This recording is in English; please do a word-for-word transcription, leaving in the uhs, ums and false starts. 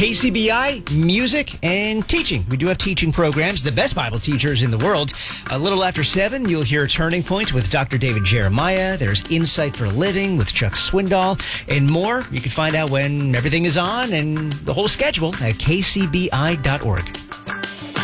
K C B I, music and teaching. We do have teaching programs, the best Bible teachers in the world. A little after seven, you'll hear Turning Point with Doctor David Jeremiah. There's Insight for Living with Chuck Swindoll and more. You can find out when everything is on and the whole schedule at k c b i dot org.